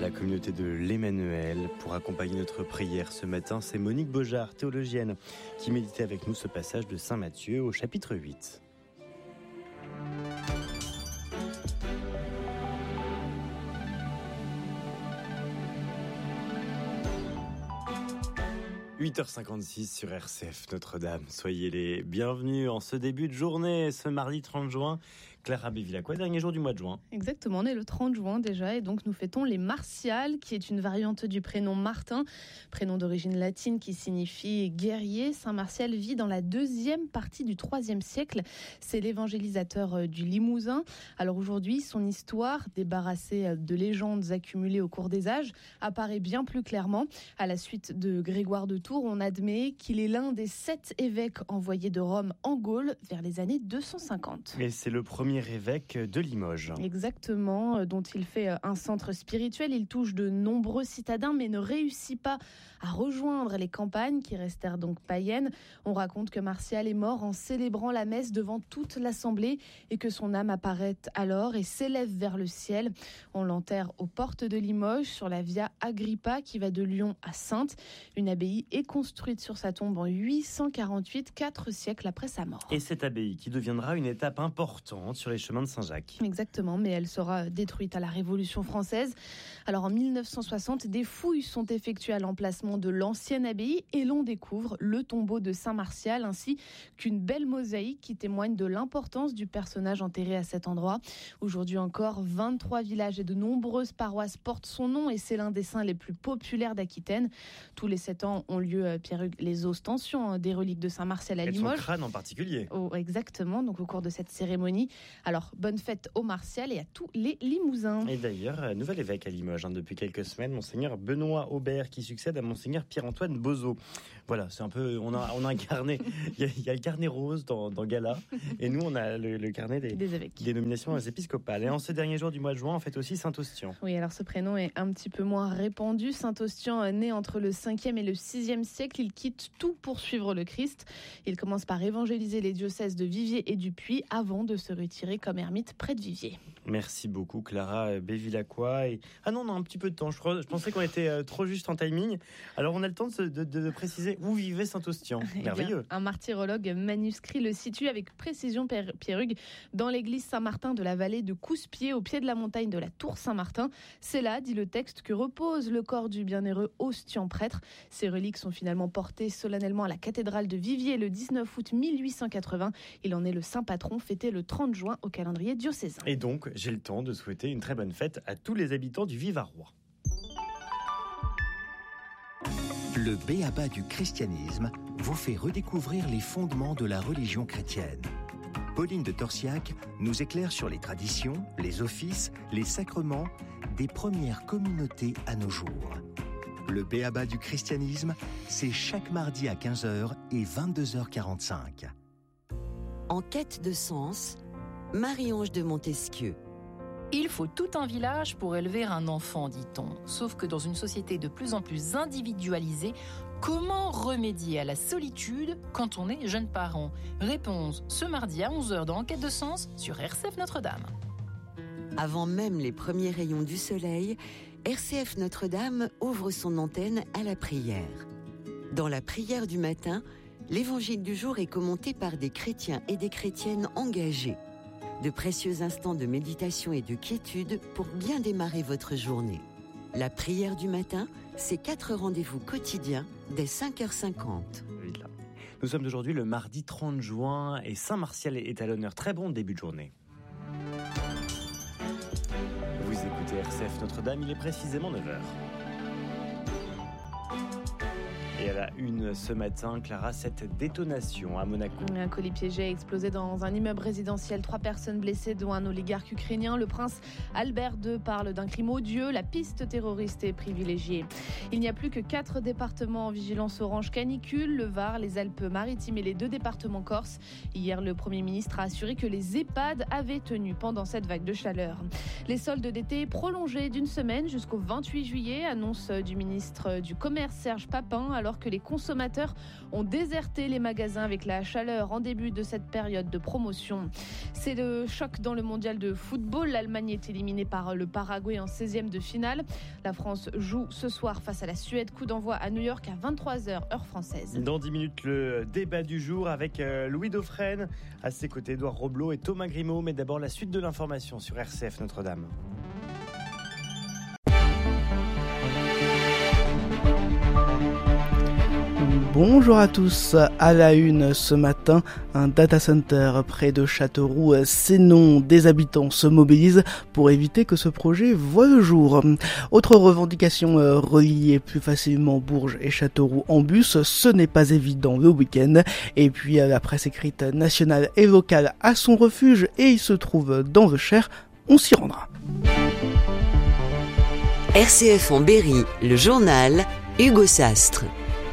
la communauté de l'Emmanuel. Pour accompagner notre prière ce matin, c'est Monique Beaujard, théologienne, qui méditait avec nous ce passage de Saint Matthieu au chapitre 8. « 8h56 sur RCF Notre-Dame. Soyez les bienvenus en ce début de journée, ce mardi 30 juin. Clara Bévilacqua, dernier jour du mois de juin. Exactement, on est le 30 juin déjà et donc nous fêtons les Martiales, qui est une variante du prénom Martin, prénom d'origine latine qui signifie guerrier. Saint Martial vit dans la deuxième partie du IIIe siècle. C'est l'évangélisateur du Limousin. Alors aujourd'hui, son histoire, débarrassée de légendes accumulées au cours des âges, apparaît bien plus clairement. À la suite de Grégoire de Tours, on admet qu'il est l'un des 7 évêques envoyés de Rome en Gaule vers les années 250. Et c'est le premier évêque de Limoges. Exactement, dont il fait un centre spirituel. Il touche de nombreux citadins, mais ne réussit pas à rejoindre les campagnes qui restèrent donc païennes. On raconte que Martial est mort en célébrant la messe devant toute l'assemblée et que son âme apparaît alors et s'élève vers le ciel. On l'enterre aux portes de Limoges, sur la Via Agrippa qui va de Lyon à Saintes. Une abbaye est construite sur sa tombe en 848, 4 siècles après sa mort. Et cette abbaye qui deviendra une étape importante sur les chemins de Saint-Jacques. Exactement, mais elle sera détruite à la Révolution française. Alors en 1960, des fouilles sont effectuées à l'emplacement de l'ancienne abbaye et l'on découvre le tombeau de Saint Martial ainsi qu'une belle mosaïque qui témoigne de l'importance du personnage enterré à cet endroit. Aujourd'hui encore, 23 villages et de nombreuses paroisses portent son nom et c'est l'un des saints les plus populaires d'Aquitaine. Tous les 7 ans ont lieu, Pierre-Hugues, les ostensions des reliques de Saint Martial à Limoges. Et son crâne en particulier. Oh, exactement, donc au cours de cette cérémonie. Alors, bonne fête aux Martial et à tous les Limousins. Et d'ailleurs, nouvel évêque à Limoges depuis quelques semaines, monseigneur Benoît Aubert qui succède à monseigneur Pierre-Antoine Bozo. Voilà, c'est un peu, on a un carnet, il y a le carnet rose dans Gala et nous on a le carnet des évêques, des nominations épiscopales. Et en ce dernier jour du mois de juin, on fête aussi Saint-Ostian. Oui, alors ce prénom est un petit peu moins répandu. Saint-Ostian, né entre le 5e et le 6e siècle, il quitte tout pour suivre le Christ. Il commence par évangéliser les diocèses de Viviers et du Puy avant de se retirer comme ermite près de Viviers. Merci beaucoup Clara Bévilacqua. Ah non, on a un petit peu de temps, je pensais qu'on était trop juste en timing. Alors on a le temps de préciser où vivait Saint-Ostian. Merveilleux. Un martyrologue manuscrit le situe avec précision, Pierre-Hugues, dans l'église Saint-Martin de la vallée de Couspier, au pied de la montagne de la Tour Saint-Martin. C'est là, dit le texte, que repose le corps du bienheureux Ostian prêtre. Ses reliques sont finalement portées solennellement à la cathédrale de Viviers le 19 août 1880. Il en est le saint patron, fêté le 30 juin au calendrier diocésain. Et donc, j'ai le temps de souhaiter une très bonne fête à tous les habitants du Vivarois. Le b.a.-ba du christianisme vous fait redécouvrir les fondements de la religion chrétienne. Pauline de Torsiac nous éclaire sur les traditions, les offices, les sacrements des premières communautés à nos jours. Le b.a.-ba du christianisme, c'est chaque mardi à 15h et 22h45. En quête de sens, Marie-Ange de Montesquieu. Il faut tout un village pour élever un enfant, dit-on. Sauf que dans une société de plus en plus individualisée, comment remédier à la solitude quand on est jeune parent ? Réponse ce mardi à 11h dans Enquête de sens sur RCF Notre-Dame. Avant même les premiers rayons du soleil, RCF Notre-Dame ouvre son antenne à la prière. Dans la prière du matin, l'évangile du jour est commenté par des chrétiens et des chrétiennes engagés. De précieux instants de méditation et de quiétude pour bien démarrer votre journée. La prière du matin, c'est 4 rendez-vous quotidiens dès 5h50. Nous sommes aujourd'hui le mardi 30 juin et Saint Martial est à l'honneur. Très bon début de journée. Vous écoutez RCF Notre-Dame, il est précisément 9h. Et à la une ce matin, Clara, cette détonation à Monaco. Un colis piégé a explosé dans un immeuble résidentiel. 3 personnes blessées, dont un oligarque ukrainien. Le prince Albert II parle d'un crime odieux. La piste terroriste est privilégiée. Il n'y a plus que 4 départements en vigilance orange canicule, le Var, les Alpes-Maritimes et les 2 départements corses. Hier, le Premier ministre a assuré que les EHPAD avaient tenu pendant cette vague de chaleur. Les soldes d'été prolongés d'une semaine jusqu'au 28 juillet, annonce du ministre du Commerce Serge Papin, alors alors que les consommateurs ont déserté les magasins avec la chaleur en début de cette période de promotion. C'est le choc dans le mondial de football. L'Allemagne est éliminée par le Paraguay en 16e de finale. La France joue ce soir face à la Suède. Coup d'envoi à New York à 23h, heure française. Dans 10 minutes, le débat du jour avec Louis Dauphren. À ses côtés, Édouard Roblot et Thomas Grimaud. Mais d'abord, la suite de l'information sur RCF Notre-Dame. Bonjour à tous, à la une ce matin, un data center près de Châteauroux, Sénon, des habitants se mobilisent pour éviter que ce projet voie le jour. Autre revendication, relier plus facilement Bourges et Châteauroux en bus, ce n'est pas évident le week-end. Et puis la presse écrite nationale et locale a son refuge et il se trouve dans le Cher, on s'y rendra. RCF en Berry, le journal, Hugo Sastre.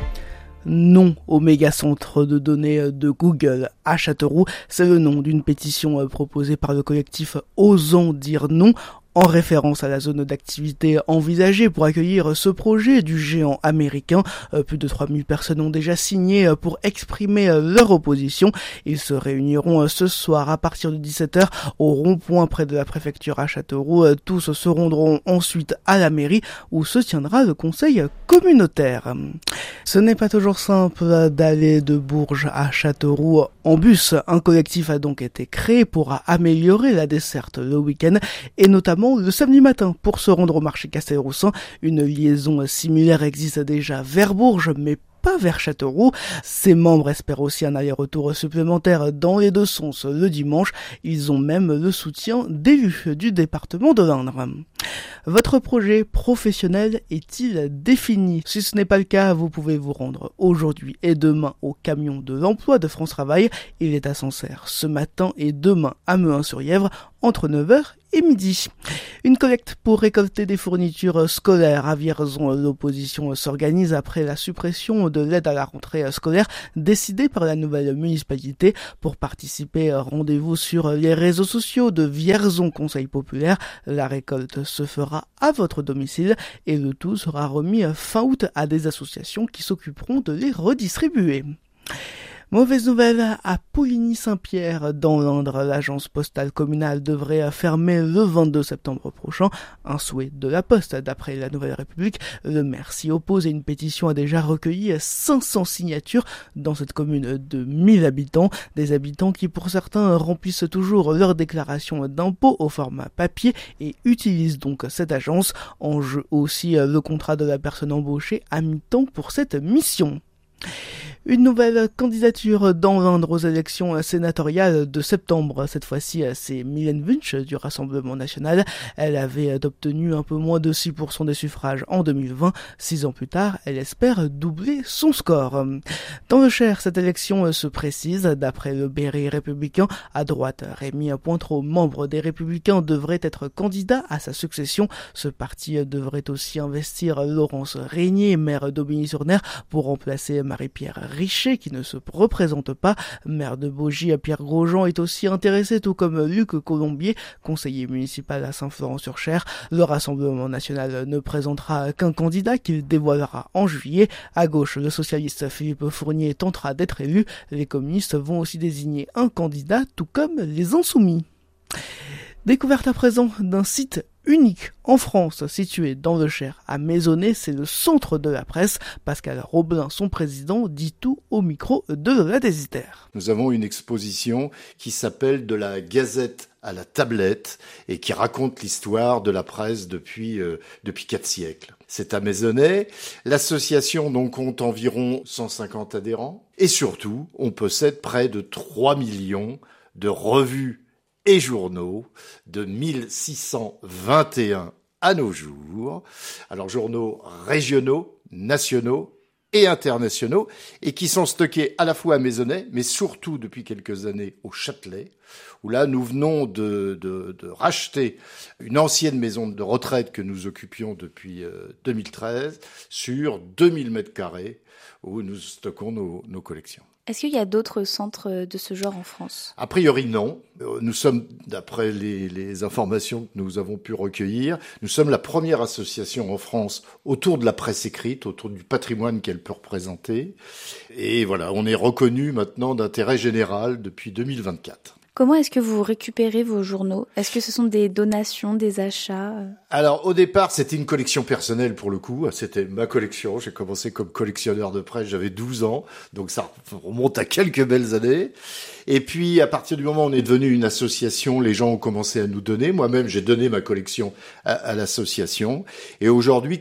Non au méga-centre de données de Google à Châteauroux, c'est le nom d'une pétition proposée par le collectif Osons dire non, en référence à la zone d'activité envisagée pour accueillir ce projet du géant américain. Plus de 3000 personnes ont déjà signé pour exprimer leur opposition. Ils se réuniront ce soir à partir de 17h au rond-point près de la préfecture à Châteauroux. Tous se rendront ensuite à la mairie où se tiendra le conseil communautaire. Ce n'est pas toujours simple d'aller de Bourges à Châteauroux en bus. Un collectif a donc été créé pour améliorer la desserte le week-end et notamment le samedi matin pour se rendre au marché Castelroussin. Une liaison similaire existe déjà vers Bourges, mais pas vers Châteauroux. Ses membres espèrent aussi un aller-retour supplémentaire dans les deux sens le dimanche. Ils ont même le soutien d'élus du département de l'Indre. Votre projet professionnel est-il défini? Si ce n'est pas le cas, vous pouvez vous rendre aujourd'hui et demain au camion de l'emploi de France Travail. Il est à Sancerre ce matin et demain à Mehun-sur-Yèvre entre 9h et midi. Une collecte pour récolter des fournitures scolaires à Vierzon. L'opposition s'organise après la suppression de l'aide à la rentrée scolaire décidée par la nouvelle municipalité. Pour participer, rendez-vous sur les réseaux sociaux de Vierzon Conseil Populaire. La récolte se fera à votre domicile et le tout sera remis fin août à des associations qui s'occuperont de les redistribuer. Mauvaise nouvelle à Pouligny-Saint-Pierre dans l'Indre. L'agence postale communale devrait fermer le 22 septembre prochain. Un souhait de la Poste d'après la Nouvelle République. Le maire s'y oppose et une pétition a déjà recueilli 500 signatures dans cette commune de 1000 habitants. Des habitants qui pour certains remplissent toujours leur déclaration d'impôt au format papier et utilisent donc cette agence. En jeu aussi le contrat de la personne embauchée à mi-temps pour cette mission. Une nouvelle candidature dans l'Indre aux élections sénatoriales de septembre. Cette fois-ci, c'est Mylène Wunsch du Rassemblement National. Elle avait obtenu un peu moins de 6% des suffrages en 2020. 6 ans plus tard, elle espère doubler son score. Dans le Cher, cette élection se précise. D'après le Berry républicain, à droite, Rémi Pointreau, membre des Républicains, devrait être candidat à sa succession. Ce parti devrait aussi investir Laurence Régnier, maire d'Aubigny-sur-Ner, pour remplacer Marie-Pierre Richer qui ne se représente pas. Maire de Baugy, Pierre Grosjean est aussi intéressé, tout comme Luc Colombier, conseiller municipal à Saint-Florent-sur-Cher. Le Rassemblement National ne présentera qu'un candidat qu'il dévoilera en juillet. À gauche, le socialiste Philippe Fournier tentera d'être élu. Les communistes vont aussi désigner un candidat, tout comme les Insoumis. Découverte à présent d'un site unique en France, situé dans le Cher, à Maisonnay, c'est le centre de la presse. Pascal Roblin, son président, dit tout au micro de Lola Desiter. Nous avons une exposition qui s'appelle « De la gazette à la tablette » et qui raconte l'histoire de la presse depuis 4 siècles. C'est à Maisonnay. L'association donc compte environ 150 adhérents. Et surtout, on possède près de 3 millions de revues et journaux, de 1621 à nos jours. Alors journaux régionaux, nationaux et internationaux, et qui sont stockés à la fois à Maisonnay, mais surtout depuis quelques années au Châtelet. où là, nous venons de racheter une ancienne maison de retraite que nous occupions depuis 2013 sur 2000 mètres carrés où nous stockons nos collections. Est-ce qu'il y a d'autres centres de ce genre en France ? A priori, non. Nous sommes, d'après les informations que nous avons pu recueillir, nous sommes la première association en France autour de la presse écrite, autour du patrimoine qu'elle peut représenter. Et voilà, on est reconnu maintenant d'intérêt général depuis 2024. Comment est-ce que vous récupérez vos journaux ? Est-ce que ce sont des donations, des achats ? Alors, au départ, c'était une collection personnelle pour le coup. C'était ma collection. J'ai commencé comme collectionneur de presse, j'avais 12 ans. Donc, ça remonte à quelques belles années. Et puis, à partir du moment où on est devenu une association, les gens ont commencé à nous donner. Moi-même, j'ai donné ma collection à l'association. Et aujourd'hui,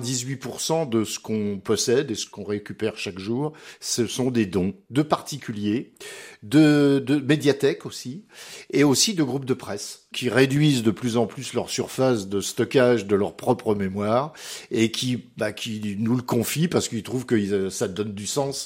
98% de ce qu'on possède et ce qu'on récupère chaque jour, ce sont des dons de particuliers, de médiathèques aussi, et aussi de groupes de presse qui réduisent de plus en plus leur surface de stockage de leur propre mémoire et qui nous le confient parce qu'ils trouvent que ça donne du sens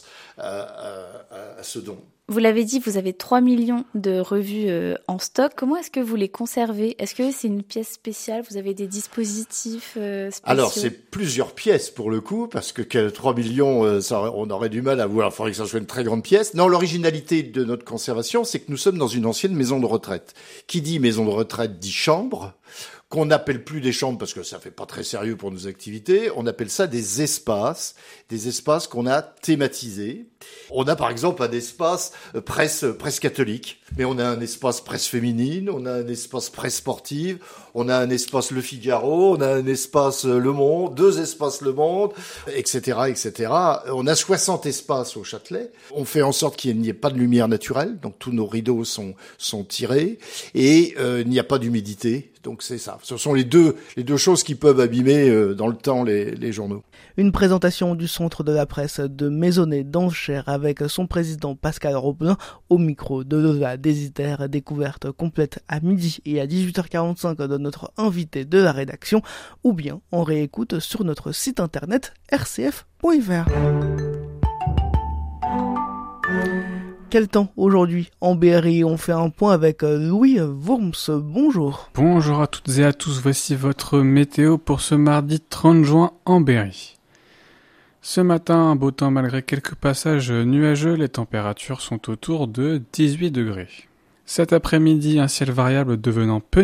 à ce don. Vous l'avez dit, vous avez 3 millions de revues en stock. Comment est-ce que vous les conservez ? Est-ce que c'est une pièce spéciale ? Vous avez des dispositifs spéciaux ? Alors, c'est plusieurs pièces pour le coup, parce que 3 millions, on aurait du mal à voir. Il faudrait que ça soit une très grande pièce. Non, l'originalité de notre conservation, c'est que nous sommes dans une ancienne maison de retraite. Qui dit maison de retraite dit chambre, qu'on n'appelle plus des chambres parce que ça fait pas très sérieux pour nos activités. On appelle ça des espaces qu'on a thématisés. On a par exemple un espace presse catholique, mais on a un espace presse féminine, on a un espace presse sportive, on a un espace Le Figaro, on a un espace Le Monde, 2 espaces Le Monde, etc., etc. On a 60 espaces au Châtelet. On fait en sorte qu'il n'y ait pas de lumière naturelle, donc tous nos rideaux sont tirés, et il n'y a pas d'humidité. Donc c'est ça. Ce sont les deux choses qui peuvent abîmer dans le temps les journaux. Une présentation du centre de la presse de Maisonneuve d'Anchères avec son président Pascal Robin au micro de Lola Désiter, découverte complète à midi et à 18h45 de notre invité de la rédaction, ou bien on réécoute sur notre site internet rcf.fr. Quel temps aujourd'hui en Berry? On fait un point avec Louis Wurms. Bonjour. Bonjour à toutes et à tous, voici votre météo pour ce mardi 30 juin en Berry. Ce matin, un beau temps malgré quelques passages nuageux, les températures sont autour de 18 degrés. Cet après-midi, un ciel variable devenant peu